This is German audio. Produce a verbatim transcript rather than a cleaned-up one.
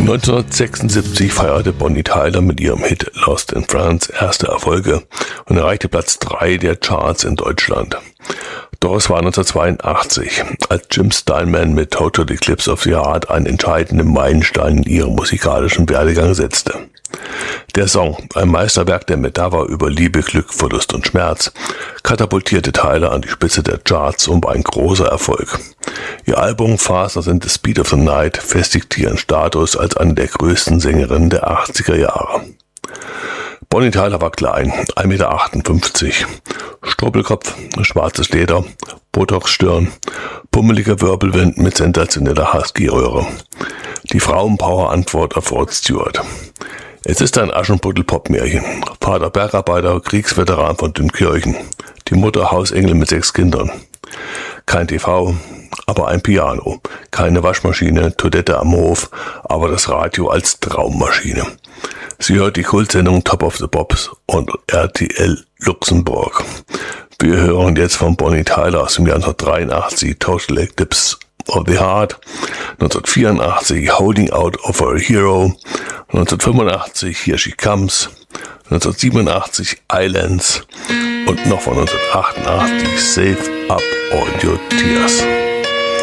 neunzehnhundertsechsundsiebzig feierte Bonnie Tyler mit ihrem Hit Lost in France erste Erfolge und erreichte Platz drei der Charts in Deutschland. Doch es war neunzehnhundertzweiundachtzig, als Jim Steinman mit Total Eclipse of the Heart einen entscheidenden Meilenstein in ihrem musikalischen Werdegang setzte. Der Song, ein Meisterwerk der Metapher über Liebe, Glück, Verlust und Schmerz, katapultierte Tyler an die Spitze der Charts und war ein großer Erfolg. Ihr Album Faster Than the Speed of the Night festigte ihren Status als eine der größten Sängerinnen der achtziger Jahre. Bonnie Tyler war klein, ein Meter achtundfünfzig, Struppelkopf, schwarzes Leder, Botox-Stirn, pummeliger Wirbelwind mit sensationeller Husky-Röhre. Die Frauenpower-Antwort auf Rod Stewart. Es ist ein Aschenputtel-Pop-Märchen. Vater Bergarbeiter, Kriegsveteran von Dünkirchen. Die Mutter Hausengel mit sechs Kindern. Kein T V, aber ein Piano. Keine Waschmaschine, Toilette am Hof, aber das Radio als Traummaschine. Sie hört die Kultsendung Top of the Pops und R T L Luxemburg. Wir hören jetzt von Bonnie Tyler aus dem Jahr neunzehnhundertdreiundachtzig Total Eclipse of the Heart, neunzehnhundertvierundachtzig Holding Out of a Hero, neunzehnhundertfünfundachtzig Here She Comes, neunzehnhundertsiebenundachtzig Islands und noch von neunzehnhundertachtundachtzig Save Up All Your Tears.